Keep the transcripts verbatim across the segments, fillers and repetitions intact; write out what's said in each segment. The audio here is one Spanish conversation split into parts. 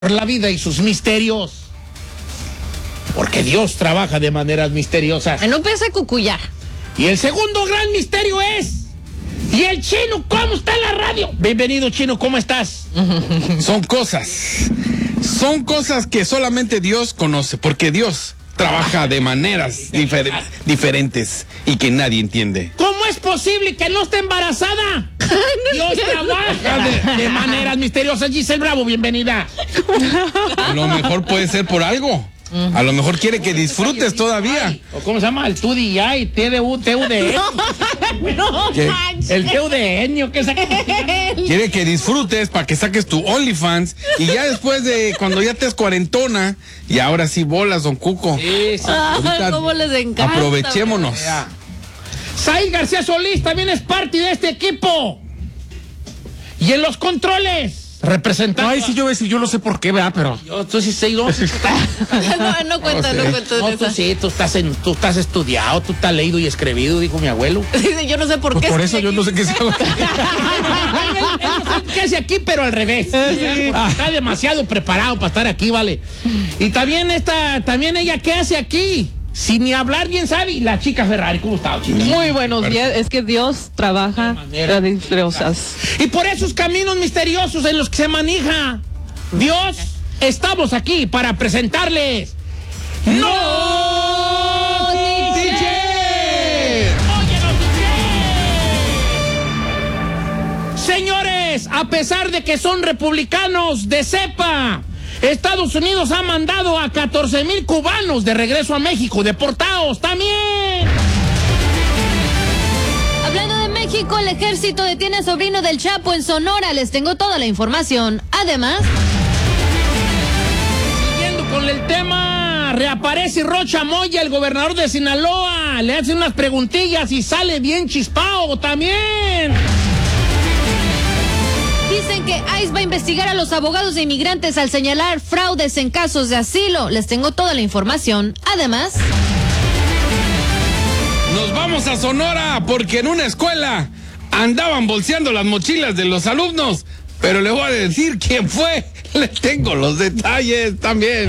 la vida y sus misterios. Porque Dios trabaja de maneras misteriosas. No empieza a cucuyar. Y el segundo gran misterio es... ¿Y el Chino cómo está en la radio? Bienvenido, Chino, ¿cómo estás? Son cosas. Son cosas que solamente Dios conoce. Porque Dios trabaja de maneras difer diferentes y que nadie entiende. ¿Cómo es posible que no esté embarazada? Dios trabaja de, de maneras misteriosas. Giselle Bravo, bienvenida. A lo mejor puede ser por algo. A lo mejor quiere que disfrutes todavía. ¿O cómo se llama? El T D I, T D U, T U D N. No, el T U D N, ¿qué saca? Quiere que disfrutes para que saques tu OnlyFans y ya después de cuando ya te es cuarentona y ahora sí bolas, don Cuco. Sí, sí. Ah, ¿cómo les encanta? Aprovechémonos. Said García Solís también es parte de este equipo. Y en los controles, representando. Ay, sí, yo voy a decir, yo no sé por qué, ¿verdad? Pero. Yo, tú sí sé, ¿no? No, no cuenta, no, No sé. cuenta. No, tú sí, tú estás, en, tú estás estudiado, tú estás leído y escribido, dijo mi abuelo. Dice, yo no sé por Pues qué. por eso yo no sé qué sea. Él no sé qué hace aquí, pero al revés. Está demasiado preparado para estar aquí, vale. Y también esta, también ella, ¿qué hace aquí? Sin ni hablar bien sabe. La chica Ferrari, ¿cómo está, chica? Muy buenos días, es que Dios trabaja de misteriosas. Y por esos caminos misteriosos en los que se maneja Dios, estamos aquí para presentarles ¡No! Teacher. ¡Óyenos, teacher! Señores, a pesar de que son republicanos de cepa, Estados Unidos ha mandado a catorce mil cubanos de regreso a México, deportados también. Hablando de México, el ejército detiene a sobrino del Chapo en Sonora. Les tengo toda la información. Además, Siguiendo con el tema, reaparece Rocha Moya, el gobernador de Sinaloa. Le hace unas preguntillas y sale bien chispao también. dicen que ICE va a investigar a los abogados de inmigrantes al señalar fraudes en casos de asilo. Les tengo toda la información. Además, Nos vamos a Sonora porque en una escuela andaban bolseando las mochilas de los alumnos. Pero le voy a decir quién fue. Le tengo los detalles también.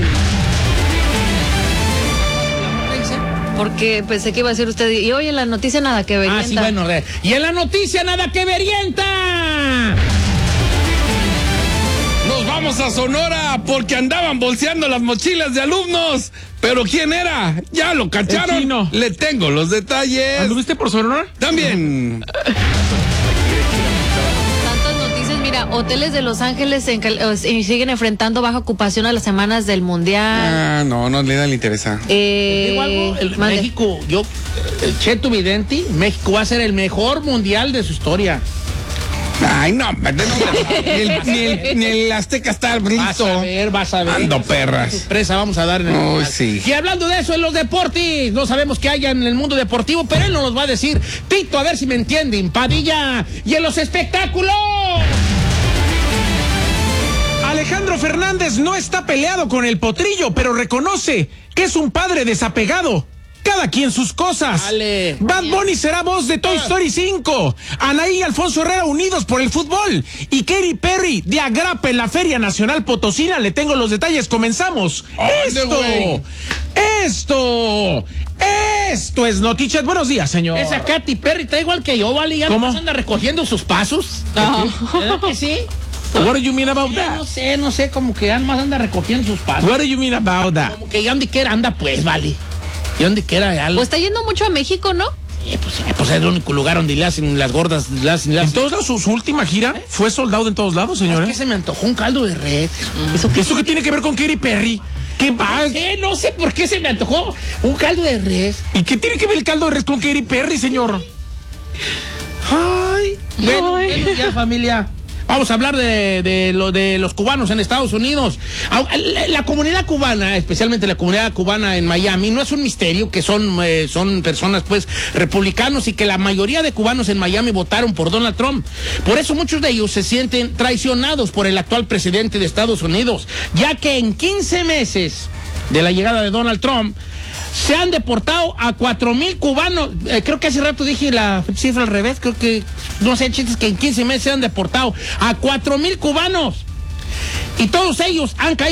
porque pensé que iba a decir usted, y hoy en la noticia nada que ver. Ah, sí, bueno. re- Y en la noticia nada que verienta. Nos vamos a Sonora porque andaban bolseando las mochilas de alumnos. Pero ¿quién era? Ya lo cacharon. El Chino. Le tengo los detalles. ¿Anduviste por Sonora? También. Tantas noticias, mira, hoteles de Los Ángeles en cal- eh, siguen enfrentando baja ocupación a las semanas del Mundial. Ah, no, no le da le interesa. Eh, Digo algo, el mande. México, yo, el Cheto Videnti, México va a ser el mejor mundial de su historia. Ay, no, no, ni el, ni el, ni el Azteca está Vas listo. a ver, vas a ver. Ando Qué perras. sorpresa vamos a dar en el Uy, mundial. sí. Y hablando de eso, en los deportes, no sabemos qué haya en el mundo deportivo, pero él nos los va a decir. Tito, a ver si me entienden. Padilla. Y en los espectáculos. Alejandro Fernández no está peleado con el potrillo, pero reconoce que es un padre desapegado. Cada quien sus cosas. Dale. Bad Bunny será voz de Toy Story cinco. Anaí y Alfonso Herrera unidos por el fútbol. Y Katy Perry de Agrapa en la Feria Nacional Potosina. Le tengo los detalles. Comenzamos. ¡Ande, Esto. güey! Esto. Esto es Notichet. Buenos días, señor. Esa Katy Perry está igual que yo, ¿vale? Ya ¿Cómo? nomás anda recogiendo sus pasos. Ah. ¿Verdad que sí? What do you mean about Ya that? no sé, no sé, como que ya más anda recogiendo sus pasos. What do you mean about that? Como que ya donde quiera anda, pues, vale. Y donde quiera ya lo... Pues está yendo mucho a México, ¿no? Eh, pues, eh, pues es el único lugar donde le hacen las gordas, le hacen, le En hacen- todos lados, su, su última gira fue soldado en todos lados, señor. Es ¿eh? que se me antojó un caldo de red. ¿Eso, ¿Eso qué tiene que ver con Katy Perry? ¿Qué va? Eh, no sé por qué se me antojó un caldo de res. ¿Y qué tiene que ver el caldo de res con Katy Perry, señor? Ay, bueno, Ay. bueno, ya familia. Vamos a hablar de, de, lo, de los cubanos en Estados Unidos. Au- La, la comunidad cubana, especialmente la comunidad cubana en Miami, no es un misterio que son, eh, son personas pues republicanos y que la mayoría de cubanos en Miami votaron por Donald Trump. Por eso muchos de ellos se sienten traicionados por el actual presidente de Estados Unidos, ya que en quince meses de la llegada de Donald Trump se han deportado a cuatro mil cubanos. Eh, creo que hace rato dije la cifra al revés. Creo que, no sé, chistes, que en quince meses se han deportado a cuatro mil cubanos. Y todos ellos han caído